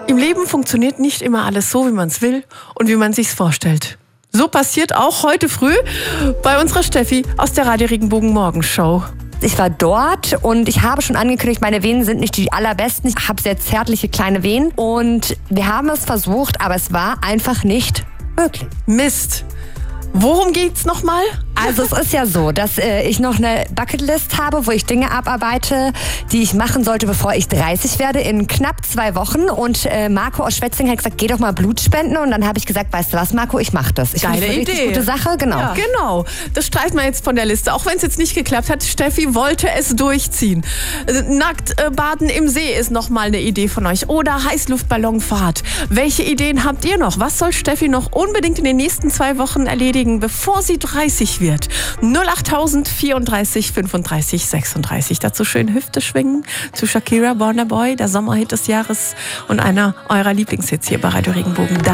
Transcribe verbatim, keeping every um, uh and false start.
Im Leben funktioniert nicht immer alles so, wie man es will und wie man sich's vorstellt. So passiert auch heute früh bei unserer Steffi aus der Radio Regenbogen Morgenshow. Ich war dort und ich habe schon angekündigt, meine Venen sind nicht die allerbesten. Ich habe sehr zärtliche kleine Venen und wir haben es versucht, aber es war einfach nicht möglich. Mist. Worum geht's nochmal? Also es ist ja so, dass äh, ich noch eine Bucketlist habe, wo ich Dinge abarbeite, die ich machen sollte, bevor ich dreißig werde, in knapp zwei Wochen. Und äh, Marco aus Schwetzingen hat gesagt, geh doch mal Blut spenden. Und dann habe ich gesagt, weißt du was, Marco, ich mache das. Ich Geile finde, das ist eine richtig Idee. gute Sache, genau. Ja. Genau, das streicht man jetzt von der Liste. Auch wenn es jetzt nicht geklappt hat, Steffi wollte es durchziehen. Nackt äh, baden im See ist nochmal eine Idee von euch. Oder Heißluftballonfahrt. Welche Ideen habt ihr noch? Was soll Steffi noch unbedingt in den nächsten zwei Wochen erledigen, bevor sie dreißig wird? null achttausend vierunddreißig fünfunddreißig sechsunddreißig. Dazu schön Hüfte schwingen zu Shakira, Burna Boy, der Sommerhit des Jahres und einer eurer Lieblingshits hier bei Radio Regenbogen.